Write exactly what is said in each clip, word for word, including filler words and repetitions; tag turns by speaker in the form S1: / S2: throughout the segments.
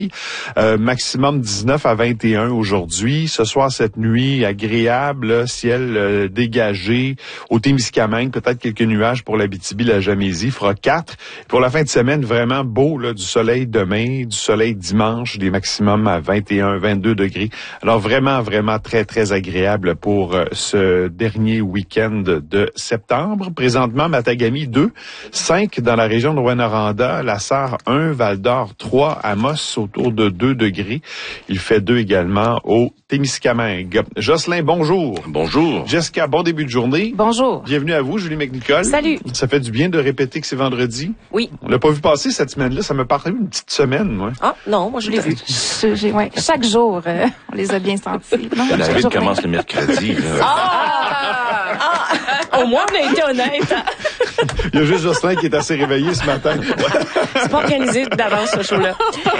S1: Euh, maximum dix-neuf à vingt et un aujourd'hui. Ce soir, cette nuit, agréable, là, ciel euh, dégagé. Au Témiscamingue, peut-être quelques nuages pour l'Abitibi, la Gaspésie. Il fera quatre. Pour la fin de semaine, vraiment beau, là, du soleil demain, du soleil dimanche, des maximums à vingt et un, vingt-deux degrés. Alors vraiment, vraiment très, très agréable pour euh, ce dernier week-end de septembre. Présentement, Matagami deux, cinq dans la région de Rouyn-Noranda, La Sarre un, Val-d'Or trois, Amos autour de deux degrés. Il fait deux également au Témiscamingue. Jocelyn, bonjour.
S2: Bonjour.
S1: Jessica, bon début de journée.
S3: Bonjour.
S1: Bienvenue à vous, Julie McNicol.
S3: Salut.
S1: Ça fait du bien de répéter que c'est vendredi.
S3: Oui.
S1: On l'a pas vu passer cette semaine-là. Ça m'a paru une petite semaine, moi.
S3: Ah, non, moi, je l'ai vu. Je, j'ai, ouais, chaque jour, euh, on les a bien sentis. Non,
S2: la vie commence le mercredi. Là.
S3: Ah! ah! Au moins, on a été honnête.
S1: Il y a juste Jocelyn qui est assez réveillé ce matin.
S3: C'est pas organisé d'avance, ce show-là.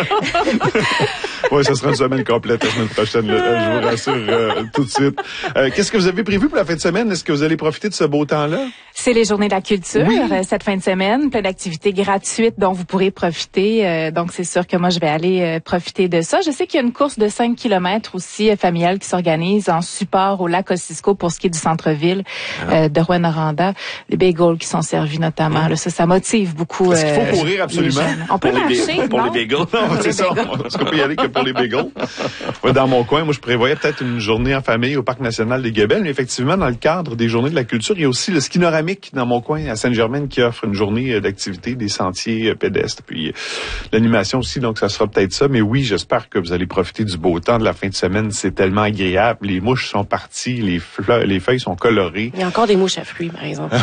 S1: Oui, ça sera une semaine complète la semaine prochaine, là, je vous rassure euh, tout de suite. Euh, qu'est-ce que vous avez prévu pour la fin de semaine? Est-ce que vous allez profiter de ce beau temps-là?
S3: C'est les Journées de la culture,
S1: oui.
S3: euh, cette fin de semaine. Plein d'activités gratuites dont vous pourrez profiter. Euh, donc, c'est sûr que moi, je vais aller euh, profiter de ça. Je sais qu'il y a une course de cinq kilomètres aussi euh, familiale qui s'organise en support au lac Ossisco pour ce qui est du centre-ville euh, de Rouyn-Noranda. Les bagels qui sont servis notamment. Là, ça, ça motive beaucoup.
S1: Est-ce qu'il faut
S3: euh,
S1: courir absolument?
S3: On peut
S2: pour
S3: marcher,
S2: les, pour
S3: non?
S2: les bagels.
S1: Non, c'est ça. Est-ce qu'on peut y aller que pour les bagels? Ouais, dans mon coin, moi, je prévoyais peut-être une journée en famille au Parc national des Guébels, mais effectivement, dans le cadre des Journées de la culture, il y a aussi le skinoramique dans mon coin à Sainte-Germaine qui offre une journée d'activité, des sentiers pédestres, puis euh, l'animation aussi, donc ça sera peut-être ça. Mais oui, j'espère que vous allez profiter du beau temps de la fin de semaine. C'est tellement agréable. Les mouches sont parties, les fleurs, les feuilles sont colorées.
S4: Il y a encore des mouches à fruits, par exemple.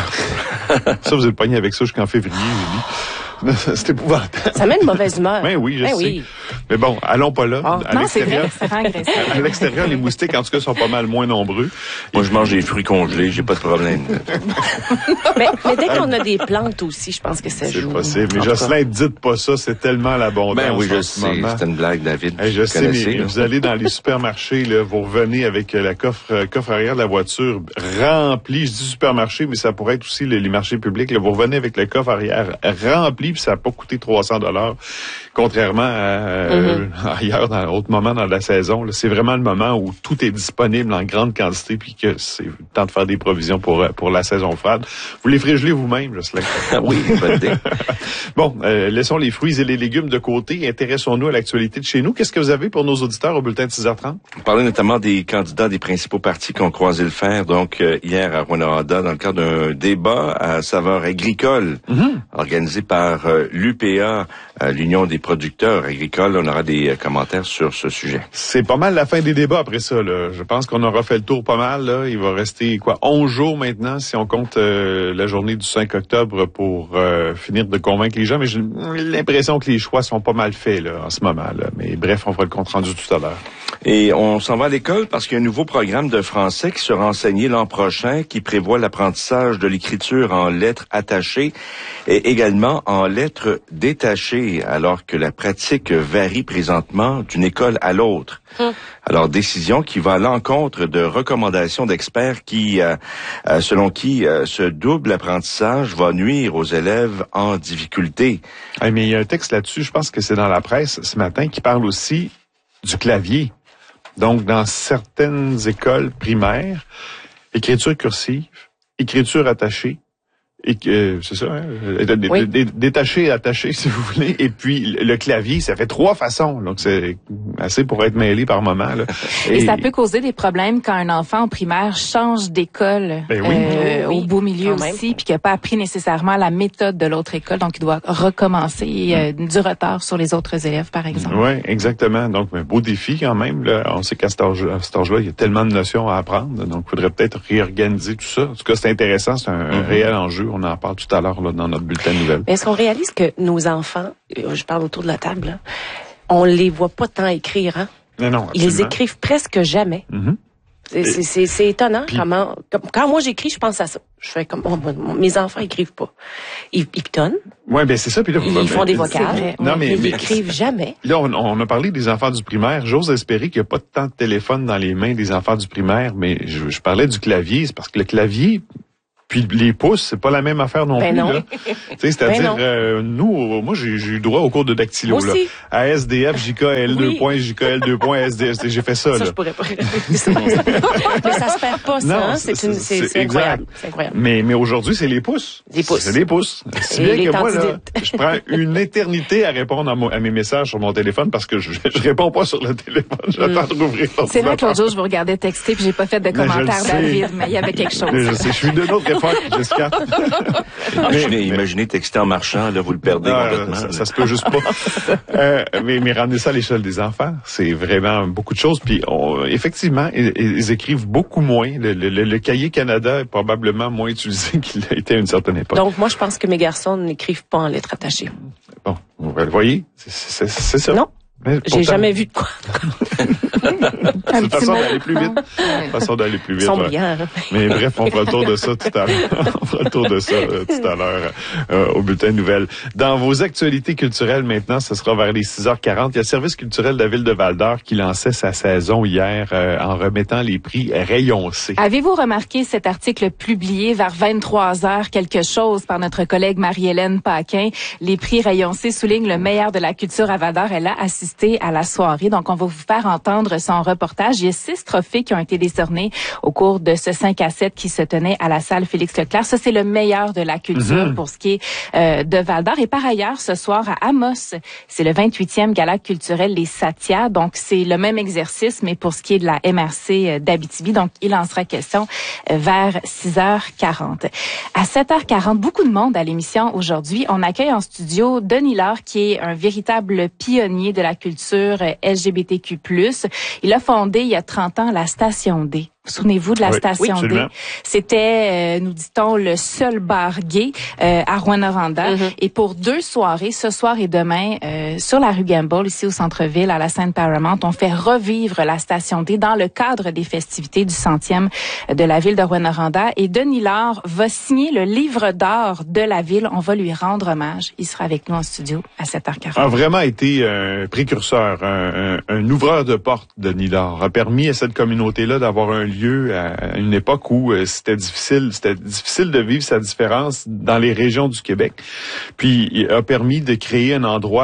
S1: Ça, vous êtes pogné avec ça jusqu'en février, Julie. C'est épouvantable.
S4: Ça met une mauvaise humeur.
S1: Ben oui, je
S4: ben
S1: sais.
S4: Oui.
S1: Mais bon, allons pas là.
S3: Oh,
S1: à
S3: non, c'est vrai,
S1: l'extérieur,
S3: c'est agressif.
S1: à l'extérieur, les moustiques, en tout cas, sont pas mal moins nombreux.
S2: Moi, je mange des fruits congelés, j'ai pas de problème.
S4: mais, mais dès qu'on a des plantes aussi, je pense que ça
S1: C'est
S4: joue.
S1: possible. Mais Jocelyn, dites pas ça, c'est tellement l'abondance.
S2: Ben oui, je
S1: en ce
S2: sais.
S1: moment.
S2: C'est une blague, David.
S1: Hey, je
S2: Vous
S1: sais,
S2: connaissez,
S1: mais
S2: là.
S1: vous allez dans les supermarchés, là, vous revenez avec la coffre, euh, coffre arrière de la voiture rempli. Je dis supermarché, mais ça pourrait être aussi les, les marchés publics. Là, vous revenez avec le coffre arrière rempli, puis ça n'a pas coûté trois cents dollars. Contrairement à euh, mm-hmm. ailleurs, dans d'autres moments dans la saison, là, c'est vraiment le moment où tout est disponible en grande quantité, puis que c'est le temps de faire des provisions pour pour la saison froide. Vous les ferez geler vous-même, Jocelyn.
S2: Oui, bonne idée.
S1: Bon, euh, laissons les fruits et les légumes de côté. Intéressons-nous à l'actualité de chez nous. Qu'est-ce que vous avez pour nos auditeurs au bulletin de six heures trente?
S2: On parlait notamment des candidats des principaux partis qui ont croisé le fer, donc euh, hier à Rouyn-Noranda, dans le cadre d'un débat à saveur agricole, mm-hmm. organisé par euh, l'U P A, euh, l'Union des producteurs agricoles. On aura des euh, commentaires sur ce sujet.
S1: C'est pas mal la fin des débats après ça, là. Je pense qu'on aura fait le tour pas mal, là. Il va rester, quoi, onze jours maintenant, si on compte euh, la journée du cinq octobre pour euh, finir de convaincre les gens. Mais j'ai l'impression que les choix sont pas mal faits, là, en ce moment, là. Mais bref, on fera le compte rendu tout à l'heure.
S2: Et on s'en va à l'école parce qu'il y a un nouveau programme de français qui sera enseigné l'an prochain qui prévoit l'apprentissage de l'écriture en lettres attachées et également en lettres détachées, alors que la pratique varie présentement d'une école à l'autre. Hum. Alors, décision qui va à l'encontre de recommandations d'experts qui, euh, euh, selon qui euh, ce double apprentissage va nuire aux élèves en difficulté.
S1: Ah, mais il y a un texte là-dessus, je pense que c'est dans la presse ce matin, qui parle aussi du clavier. Donc, dans certaines écoles primaires, écriture cursive, écriture attachée, et que c'est ça, hein, oui. détaché et attaché, si vous voulez, et puis le clavier, ça fait trois façons, donc c'est assez pour être mêlé par moment. Là.
S3: Et, et ça peut causer des problèmes quand un enfant en primaire change d'école
S1: ben oui.
S3: euh, oui. au beau milieu
S4: quand
S3: aussi, puis qu'il n'a pas appris nécessairement la méthode de l'autre école, donc il doit recommencer euh, du retard sur les autres élèves, par exemple.
S1: Oui, exactement. Donc, un beau défi quand même. Là. On sait qu'à cet âge, à cet âge-là, il y a tellement de notions à apprendre, donc il faudrait peut-être réorganiser tout ça. En tout cas, c'est intéressant, c'est un, mm-hmm. un réel enjeu. On en parle tout à l'heure là, dans notre bulletin de nouvelles.
S4: Est-ce qu'on réalise que nos enfants, je parle autour de la table, là, on les voit pas tant écrire, hein?
S1: Non, non,
S4: Ils les écrivent presque jamais.
S1: Mm-hmm.
S4: C'est, c'est, c'est, c'est étonnant
S1: Puis,
S4: comment... Comme, quand moi j'écris, je pense à ça. Je fais comme... Oh, mes enfants écrivent pas. Ils, ils pitonnent.
S1: Oui, ben c'est ça. Puis là,
S4: ils
S1: ben,
S4: font des
S1: ben,
S4: vocales.
S1: Non, mais,
S4: mais ils
S1: mais
S4: écrivent jamais.
S1: Là, on, on a parlé des enfants du primaire. J'ose espérer qu'il n'y a pas tant de téléphone dans les mains des enfants du primaire, mais je, je parlais du clavier. C'est parce que le clavier... Puis les pouces, c'est pas la même affaire non
S4: ben
S1: plus.
S4: Non.
S1: Là. C'est-à-dire,
S4: ben
S1: euh, nous, moi, j'ai, j'ai eu droit au cours de dactylo. Là. À S D F, J K L deux
S4: oui.
S1: points, J K L deux points, S D F. J'ai fait ça.
S4: Ça,
S1: là.
S4: je pourrais pas. Mais ça se perd pas, ça.
S1: Non,
S4: hein?
S1: c'est,
S4: c'est, une, c'est, c'est, c'est incroyable. C'est incroyable.
S1: Mais, mais aujourd'hui, c'est les pouces.
S4: Les pouces.
S1: C'est les pouces. Si bien que moi, là, je prends une éternité à répondre à, mon, à mes messages sur mon téléphone parce que je, je réponds pas sur le téléphone. J'attends mm. de rouvrir l'ordinateur.
S3: C'est vrai que l'autre jour, je vous regardais texter puis j'ai pas fait de commentaire, David, mais il y avait quelque chose.
S1: Mais je sais, je suis de notre époque, Jessica.
S2: Imaginez, mais, imaginez texter en marchant, là, vous le perdez ah, complètement.
S1: Ça, ça se peut juste pas. euh, mais, mais ramener ça à l'échelle des enfants, c'est vraiment beaucoup de choses. Puis on, effectivement, ils, ils écrivent beaucoup moins. Le, le, le, le cahier Canada est probablement moins utilisé qu'il a été à une certaine époque.
S4: Donc moi, je pense que mes garçons n'écrivent pas en lettres attachées.
S1: Bon, vous le voyez, c'est, c'est, c'est ça.
S4: Non.
S1: Mais
S4: j'ai jamais vu de quoi.
S1: C'est une façon d'aller plus vite. Une façon d'aller plus vite.
S4: Ils sont
S1: ouais.
S4: brillants.
S1: Mais bref, on fera le tour de ça tout à l'heure. On fera le tour de ça euh, tout à l'heure euh, au bulletin de nouvelles. Dans vos actualités culturelles maintenant, ce sera vers les six heures quarante. Il y a le service culturel de la ville de Val-d'Or qui lançait sa saison hier euh, en remettant les prix Rayon C.
S3: Avez-vous remarqué cet article publié vers vingt-trois heures quelque chose par notre collègue Marie-Hélène Paquin? Les prix Rayon C soulignent le meilleur de la culture à Val-d'Or. Elle a assisté à la soirée. Donc, on va vous faire entendre son reportage. Il y a six trophées qui ont été décernés au cours de ce cinq à sept qui se tenait à la salle Félix-Leclerc. Ça, c'est le meilleur de la culture mm-hmm. pour ce qui est euh, de Val-d'Or. Et par ailleurs, ce soir à Amos, c'est le vingt-huitième gala culturel Les Satia. Donc, c'est le même exercice, mais pour ce qui est de la M R C d'Abitibi. Donc, il en sera question euh, vers six heures quarante. À sept heures quarante, beaucoup de monde à l'émission aujourd'hui. On accueille en studio Denis Laure, qui est un véritable pionnier de la culture L G B T Q plus. Il a fondé il y a trente ans la Station D. Souvenez-vous de la
S1: oui,
S3: Station
S1: oui,
S3: D. C'était, euh, nous dit-on, le seul bar gay euh, à Rouyn-Noranda. Mm-hmm. Et pour deux soirées, ce soir et demain, euh, sur la rue Gamble, ici au centre-ville, à la scène Paramount, on fait revivre la Station D dans le cadre des festivités du centième de la ville de Rouyn-Noranda. Et Denis Laure va signer le livre d'or de la ville. On va lui rendre hommage. Il sera avec nous en studio à sept heures quarante.
S1: A vraiment été un précurseur, un, un, un ouvreur de porte, Denis Laure. A permis à cette communauté-là d'avoir un lieu à une époque où euh, c'était difficile, c'était difficile de vivre sa différence dans les régions du Québec. Puis il a permis de créer un endroit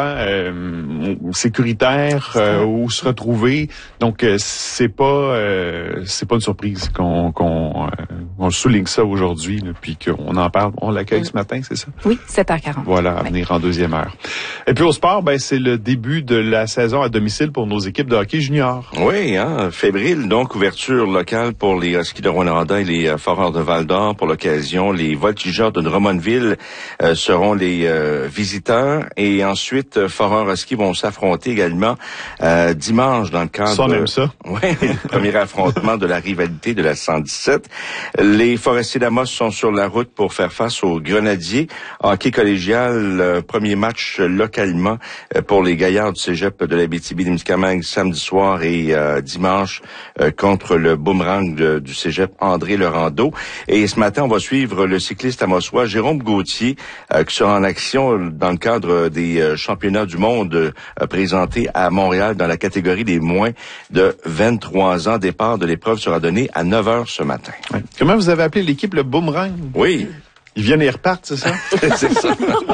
S1: euh, sécuritaire euh, où se retrouver. Donc euh, c'est pas euh, c'est pas une surprise qu'on qu'on, euh, qu'on souligne ça aujourd'hui, là, puis qu'on en parle. On l'accueille oui. ce matin, c'est ça?
S3: Oui, sept heures quarante.
S1: Voilà, à venir en deuxième heure. Et puis au sport, ben c'est le début de la saison à domicile pour nos équipes de hockey junior.
S2: Oui, hein, fébrile, donc ouverture locale pour les Huskies de Rouyn-Noranda et les euh, Foreurs de Val-d'Or. Pour l'occasion, les Voltigeurs de Drummondville euh, seront les euh, visiteurs. Et ensuite, euh, Foreurs Huskies vont s'affronter également euh, dimanche dans le cadre...
S1: Ça, on aime ça.
S2: Oui, le premier affrontement de la rivalité de la cent dix-sept. Les Forestiers d'Amos sont sur la route pour faire face aux Grenadiers. Hockey collégial, euh, premier match localement euh, pour les Gaillards du cégep de l'Abitibi-Témiscamingue samedi soir et euh, dimanche euh, contre le Boomerang De, du cégep André Laurando. Et ce matin, on va suivre le cycliste amosois Jérôme Gauthier euh, qui sera en action dans le cadre des euh, championnats du monde euh, présentés à Montréal dans la catégorie des moins de vingt-trois ans. Départ de l'épreuve sera donné à neuf heures ce matin.
S1: Ouais. Comment vous avez appelé l'équipe le Boomerang?
S2: Oui.
S1: Ils viennent et repartent, c'est ça?
S2: C'est ça.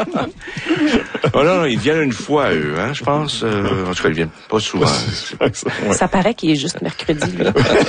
S2: Oh non, non, ils viennent une fois, eux, hein, je pense. Euh, en tout cas, ils viennent pas souvent.
S4: Ouais. Ça paraît qu'il est juste mercredi, lui.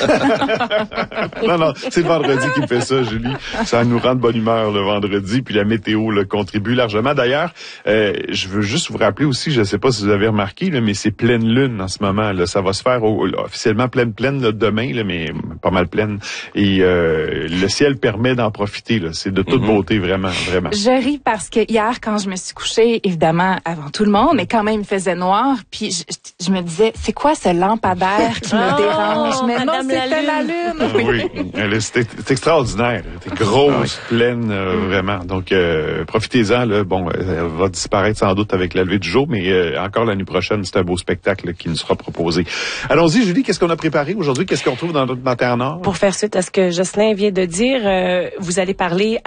S1: non, non, c'est le vendredi qui me fait ça, Julie. Ça nous rend de bonne humeur le vendredi, puis la météo le contribue largement. D'ailleurs, euh, je veux juste vous rappeler aussi, je ne sais pas si vous avez remarqué, là, mais c'est pleine lune en ce moment. Là. Ça va se faire au, officiellement pleine pleine là, demain, là, mais pas mal pleine. Et euh, le ciel permet d'en profiter. Là. C'est de toute mm-hmm. beauté, vraiment, vraiment.
S3: Je ris parce que hier, quand je me suis couchée, évidemment, avant tout le monde, mais quand même, il faisait noir, puis je, je me disais, c'est quoi ce lampadaire qui me
S4: oh,
S3: dérange? Mais
S4: Madame
S3: non, c'était la lune. La lune.
S1: Oui, oui. C'était c'est extraordinaire. C'était grosse, pleine, euh, mm. vraiment. Donc, euh, profitez-en. Là. Bon, elle va disparaître sans doute avec la levée du jour, mais euh, encore l'année prochaine, c'est un beau spectacle là, qui nous sera proposé. Allons-y, Julie, qu'est-ce qu'on a préparé aujourd'hui? Qu'est-ce qu'on trouve dans notre matin en or?
S4: Pour faire suite à ce que Jocelyn vient de dire, euh, vous allez parler à Steve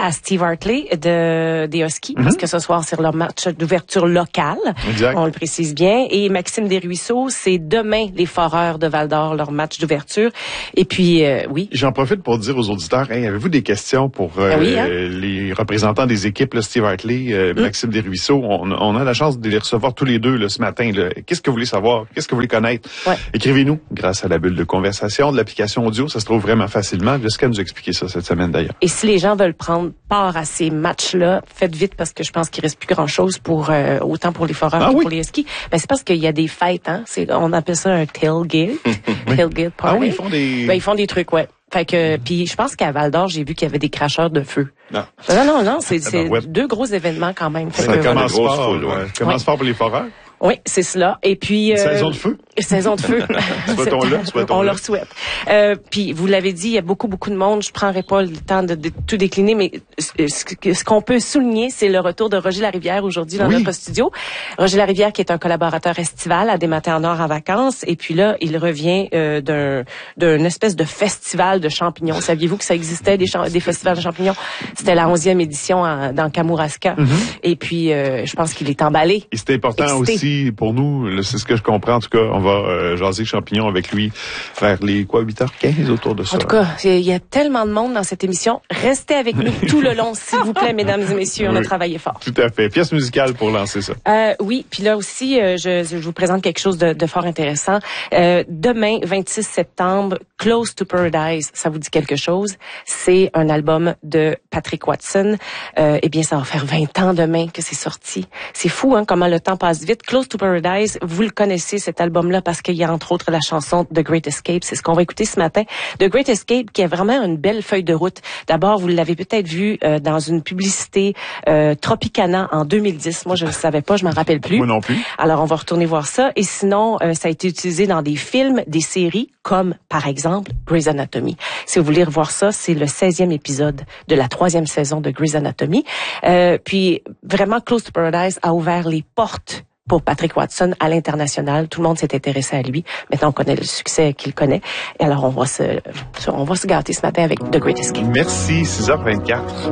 S4: Hartley de, des Huskies, mm-hmm. parce que ce soir, c'est leur match d'ouverture locale.
S1: Exact.
S4: On le précise bien. Et Maxime Desruisseaux, c'est demain, les Foreurs de Val-d'Or, leur match d'ouverture. Et puis, euh, oui.
S1: J'en profite pour dire aux auditeurs, hey, avez-vous des questions pour euh,
S4: ah oui, hein?
S1: les représentants des équipes, là, Steve Hartley, euh, mm. Maxime Desruisseaux? On, on a la chance de les recevoir tous les deux là, ce matin. Là. Qu'est-ce que vous voulez savoir? Qu'est-ce que vous voulez connaître?
S4: Ouais.
S1: Écrivez-nous grâce à la bulle de conversation de l'application audio. Ça se trouve vraiment facilement. Jessica nous a expliqué ça cette semaine d'ailleurs.
S4: Et si les gens veulent prendre part à ces matchs-là, faites vite parce que je pense qu'il reste plus grand-chose pour euh, autant pour les Foreurs
S1: ah,
S4: que
S1: oui.
S4: pour les Huskies. Ben c'est parce qu'il y a des fêtes, hein. C'est, on appelle ça un tailgate, oui. tailgate party.
S1: Ah oui, ils font des.
S4: Ben ils font des trucs, ouais. Fait que puis je pense qu'à Val-d'Or, j'ai vu qu'il y avait des cracheurs de feu.
S1: Non,
S4: non, non, non c'est, c'est
S1: ouais.
S4: deux gros événements quand même. Fait
S1: ça
S4: que,
S1: commence
S2: voilà.
S1: fort,
S2: foule, ouais.
S1: ouais. commence
S4: ouais.
S1: fort pour les Foreurs.
S4: Oui, c'est cela. Et puis
S1: euh, saison de feu.
S4: Saison de feu.
S1: Souhaitons-le, souhaitons-le.
S4: On leur souhaite. Euh, puis vous l'avez dit, il y a beaucoup beaucoup de monde. Je prendrai pas le temps de, de tout décliner, mais ce, ce qu'on peut souligner, c'est le retour de Roger Larivière aujourd'hui dans oui. notre studio. Roger Larivière, qui est un collaborateur estival à Des Matins en Or en vacances, et puis là, il revient euh, d'un d'une espèce de festival de champignons. Saviez-vous que ça existait des, des festivals de champignons? C'était la onzième édition en, dans Kamouraska. Mm-hmm. Et puis, euh, je pense qu'il est emballé.
S1: Et c'était important excité. aussi pour nous. C'est ce que je comprends. En tout cas, on va euh, jaser champignons avec lui vers les quoi huit heures quinze autour de ça.
S4: En tout cas, il y a tellement de monde dans cette émission. Restez avec nous tout le long, s'il vous plaît, mesdames et messieurs. On oui, a travaillé fort.
S1: Tout à fait. Pièce musicale pour lancer ça.
S4: Euh, oui, puis là aussi, euh, je, je vous présente quelque chose de, de fort intéressant. Euh, demain, vingt-six septembre, Close to Paradise, ça vous dit quelque chose? C'est un album de Patrick Watson. Euh, eh bien, ça va faire vingt ans demain que c'est sorti. C'est fou, hein, comment le temps passe vite. Close to Paradise, vous le connaissez, cet album-là, parce qu'il y a entre autres la chanson The Great Escape. C'est ce qu'on va écouter ce matin. The Great Escape, qui est vraiment une belle feuille de route. D'abord, vous l'avez peut-être vu euh, dans une publicité euh, Tropicana en deux mille dix. Moi, je ne le savais pas, je m'en rappelle plus.
S1: Moi non plus.
S4: Alors, on va retourner voir ça. Et sinon, euh, ça a été utilisé dans des films, des séries, comme par exemple Grey's Anatomy. Si vous voulez revoir ça, c'est le seizième épisode de la troisième saison de Grey's Anatomy. Euh, puis, vraiment, Close to Paradise a ouvert les portes pour Patrick Watson à l'international. Tout le monde s'est intéressé à lui. Maintenant, on connaît le succès qu'il connaît. Et alors, on va se, on va se gâter ce matin avec The Great Escape.
S1: Merci. six heures vingt-quatre.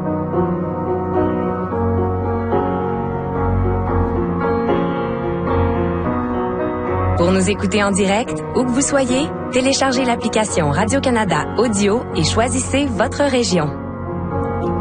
S5: Pour nous écouter en direct, où que vous soyez, téléchargez l'application Radio-Canada Audio et choisissez votre région.